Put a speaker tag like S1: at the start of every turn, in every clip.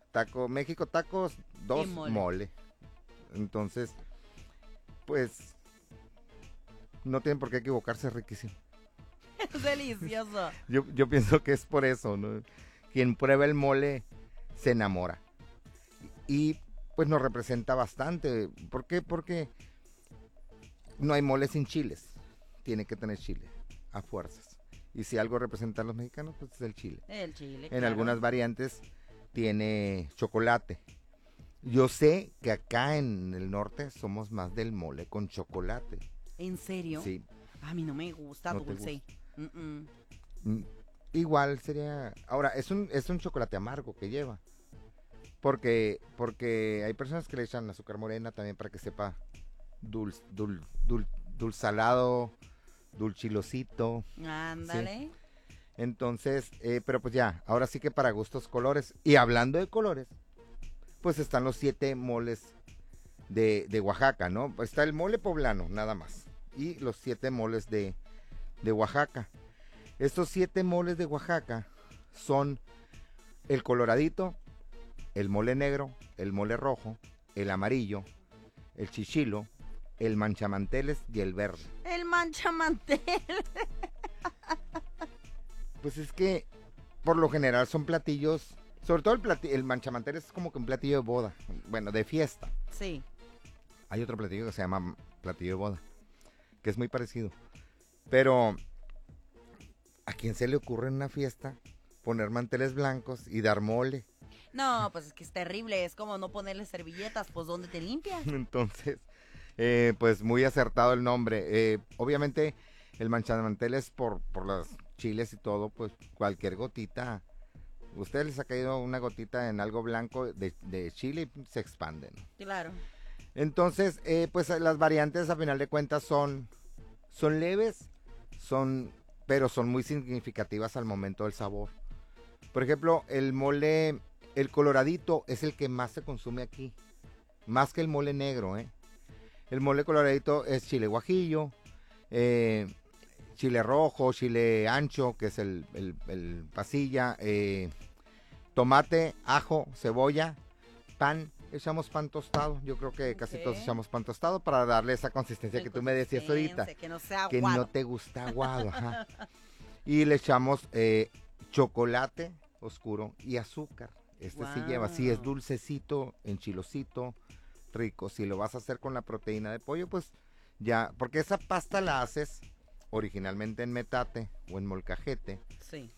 S1: taco, México tacos, 2 mole. Entonces, pues, no tienen por qué equivocarse, es riquísimo.
S2: Es delicioso.
S1: Yo pienso que es por eso, ¿no? Quien prueba el mole se enamora. Y pues nos representa bastante. ¿Por qué? Porque no hay mole sin chiles. Tiene que tener chile, a fuerzas. Y si algo representa a los mexicanos, pues es el chile.
S2: El chile,
S1: En
S2: claro.
S1: algunas variantes tiene chocolate. Yo sé que acá en el norte somos más del mole con chocolate.
S2: ¿En serio?
S1: Sí.
S2: A mí no me gusta
S1: ¿No te
S2: dulce.
S1: Igual sería... Ahora, es un chocolate amargo que lleva. Porque hay personas que le echan azúcar morena también para que sepa dulzalado, dulchilosito.
S2: Ándale.
S1: ¿Sí? Entonces, pero pues ya, ahora sí que para gustos colores. Y hablando de colores, pues están los 7 moles de Oaxaca, ¿no? Está el mole poblano, nada más. Y los 7 moles de Oaxaca. Estos 7 moles de Oaxaca son el coloradito, el mole negro, el mole rojo, el amarillo, el chichilo, el manchamanteles y el verde.
S2: El manchamantel.
S1: Pues es que por lo general son platillos, sobre todo el manchamanteles es como que un platillo de boda, bueno, de fiesta.
S2: Sí.
S1: Hay otro platillo que se llama platillo de boda, que es muy parecido. Pero, ¿a quién se le ocurre en una fiesta poner manteles blancos y dar mole?
S2: No, pues es que es terrible, es como no ponerle servilletas, pues ¿dónde te limpias?
S1: Entonces, pues muy acertado el nombre. Obviamente, el manchamanteles por los chiles y todo, pues cualquier gotita, ustedes les ha caído una gotita en algo blanco de chile y se expanden.
S2: Claro.
S1: Entonces, pues las variantes a final de cuentas son leves, pero son muy significativas al momento del sabor. Por ejemplo, el mole, el coloradito es el que más se consume aquí, más que el mole negro, ¿eh? El mole coloradito es chile guajillo, chile rojo, chile ancho, que es el pasilla, tomate, ajo, cebolla, pan. Echamos pan tostado, yo creo que casi todos echamos pan tostado para darle esa consistencia que tú me decías ahorita.
S2: Que no sea
S1: que
S2: aguado.
S1: no te gusta aguado. Ajá. Y le echamos chocolate oscuro y azúcar. Sí lleva, sí es dulcecito, enchilosito, rico. Si lo vas a hacer con la proteína de pollo, pues ya, porque esa pasta la haces originalmente en metate o en molcajete.
S2: Sí.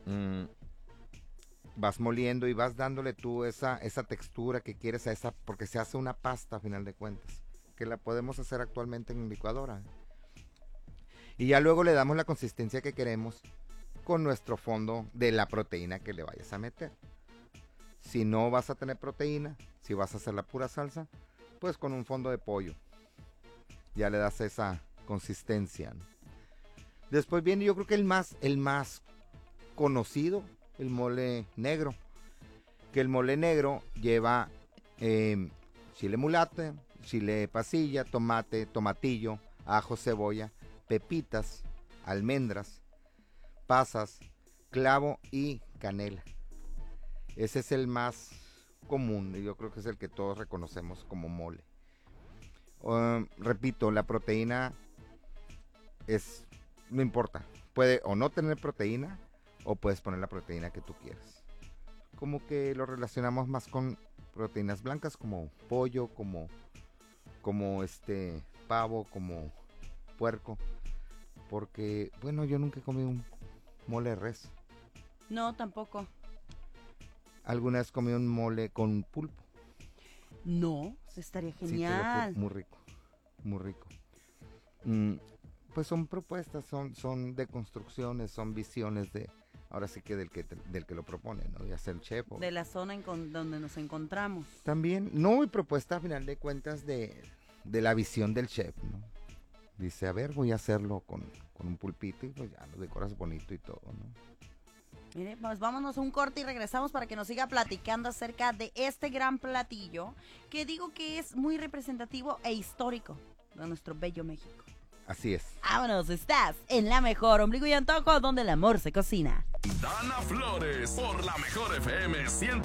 S1: Vas moliendo y vas dándole tú esa textura que quieres a esa, porque se hace una pasta a final de cuentas, que la podemos hacer actualmente en licuadora. Y ya luego le damos la consistencia que queremos con nuestro fondo de la proteína que le vayas a meter. Si no vas a tener proteína, si vas a hacer la pura salsa, pues con un fondo de pollo. Ya le das esa consistencia, ¿no? Después viene, yo creo que el más conocido, el mole negro, que el mole negro lleva chile mulate, chile pasilla, tomate, tomatillo, ajo, cebolla, pepitas, almendras, pasas, clavo y canela. Ese es el más común y yo creo que es el que todos reconocemos como mole. Repito, la proteína no importa, puede o no tener proteína, o puedes poner la proteína que tú quieras. Como que lo relacionamos más con proteínas blancas como pollo, como pavo, como puerco. Porque, bueno, yo nunca he comido un mole de res.
S2: No, tampoco.
S1: ¿Alguna vez comí un mole con pulpo?
S2: No, estaría genial.
S1: Sí, muy rico, muy rico. Pues son propuestas, son deconstrucciones, son visiones de... Ahora sí que del que lo propone, ¿no? Ya sea el chef.
S2: De la zona donde nos encontramos.
S1: También, no, y propuesta a final de cuentas de la visión del chef, ¿no? Dice, a ver, voy a hacerlo con un pulpito y pues ya lo decoras bonito y todo, ¿no?
S2: Mire, pues vámonos a un corte y regresamos para que nos siga platicando acerca de este gran platillo que digo que es muy representativo e histórico de nuestro bello México.
S1: Así es.
S2: Vámonos, estás en La Mejor, Ombligo y Antojo, donde el amor se cocina.
S3: Dana Flores, por La Mejor FM 100.